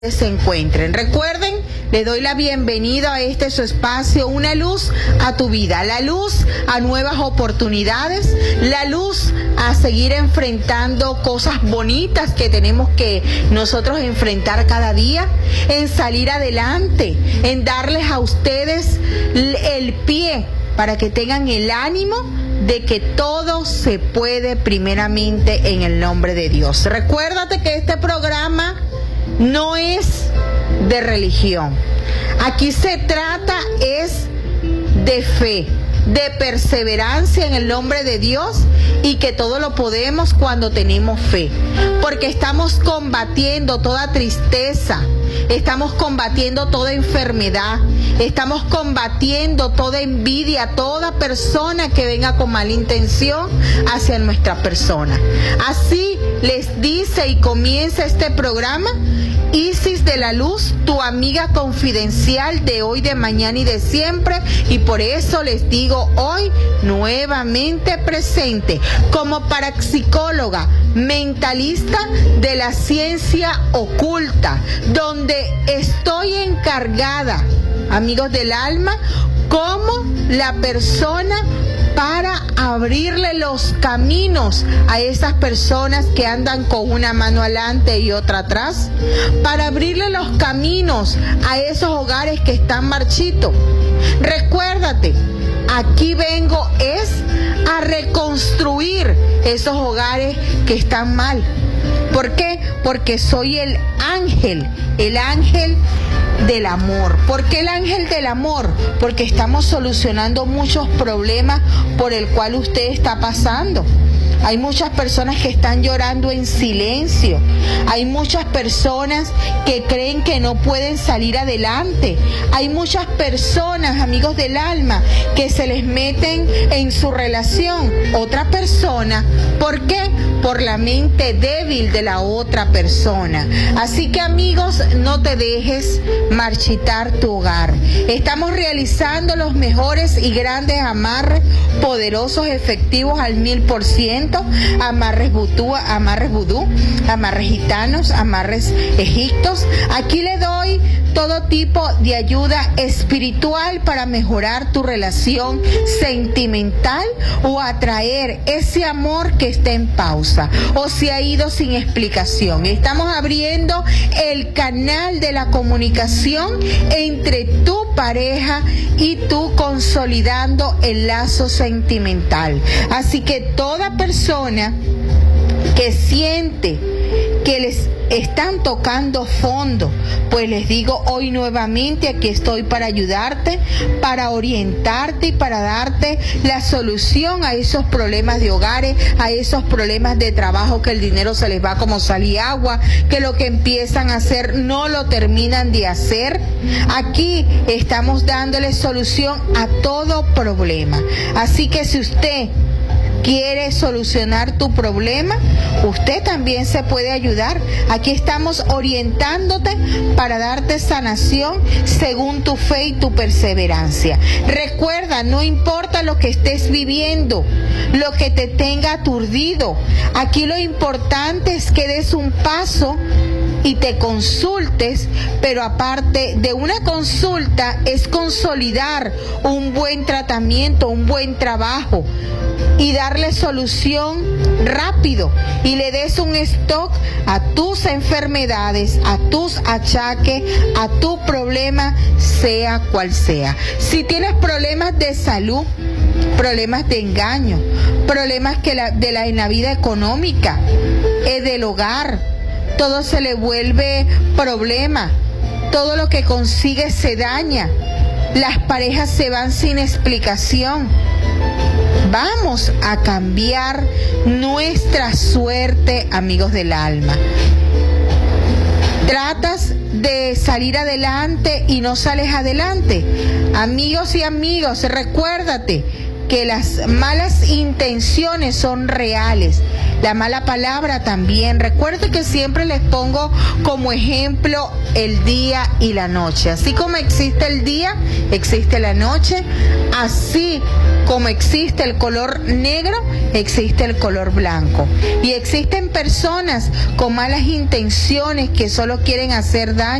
se encuentren. Recuerden, les doy la bienvenida a este su espacio, una luz a tu vida, la luz a nuevas oportunidades, la luz a seguir enfrentando cosas bonitas que tenemos que nosotros enfrentar cada día, en salir adelante, en darles a ustedes el pie para que tengan el ánimo de que todo se puede primeramente en el nombre de Dios. Recuérdate que este programa no es de religión. Aquí se trata es de fe, de perseverancia en el nombre de Dios, y que todo lo podemos cuando tenemos fe, porque estamos combatiendo toda tristeza, estamos combatiendo toda enfermedad, estamos combatiendo toda envidia, toda persona que venga con mala intención hacia nuestra persona. Así les dice y comienza este programa Isis de la Luz, tu amiga confidencial de hoy, de mañana y de siempre, y por eso les digo hoy nuevamente presente como parapsicóloga, mentalista de la ciencia oculta, donde estoy encargada, amigos del alma, como la persona para abrirle los caminos a esas personas que andan con una mano adelante y otra atrás, para abrirle los caminos a esos hogares que están marchitos. Recuérdate, aquí vengo es a reconstruir esos hogares que están mal. ¿Por qué? Porque soy el ángel del amor. ¿Por qué el ángel del amor? Porque estamos solucionando muchos problemas por el cual usted está pasando. Hay muchas personas que están llorando en silencio. Hay muchas personas que creen que no pueden salir adelante. Hay muchas personas, amigos del alma, que se les meten en su relación otra persona. ¿Por qué? Por la mente débil de la otra persona. Así que, amigos, no te dejes marchitar tu hogar. Estamos realizando los mejores y grandes amarres, poderosos, efectivos al 1000%. Amarres vudú, amarres gitanos, amarres egipcios. Aquí le doy todo tipo de ayuda espiritual para mejorar tu relación sentimental o atraer ese amor que está en pausa o se ha ido sin explicación. Estamos abriendo el canal de la comunicación entre tu pareja y tú, consolidando el lazo sentimental. Así que toda persona que siente que les están tocando fondo, pues les digo hoy nuevamente, aquí estoy para ayudarte, para orientarte y para darte la solución a esos problemas de hogares, a esos problemas de trabajo, que el dinero se les va como sal y agua, que lo que empiezan a hacer no lo terminan de hacer. Aquí estamos dándole solución a todo problema. Así que si usted quiere solucionar tu problema, usted también se puede ayudar. Aquí estamos orientándote para darte sanación según tu fe y tu perseverancia. Recuerda, no importa lo que estés viviendo, lo que te tenga aturdido, aquí lo importante es que des un paso y te consultes, pero aparte de una consulta es consolidar un buen tratamiento, un buen trabajo, y darle solución rápido, y le des un stop a tus enfermedades, a tus achaques, a tu problema, sea cual sea. Si tienes problemas de salud, problemas de engaño, problemas en la vida económica, del hogar, todo se le vuelve problema, todo lo que consigue se daña, las parejas se van sin explicación. Vamos a cambiar nuestra suerte, amigos del alma. Tratas de salir adelante y no sales adelante. Amigos y amigos, recuérdate que las malas intenciones son reales. La mala palabra también. Recuerde que siempre les pongo como ejemplo el día y la noche. Así como existe el día, existe la noche. Así como existe el color negro, existe el color blanco. Y existen personas con malas intenciones que solo quieren hacer daño.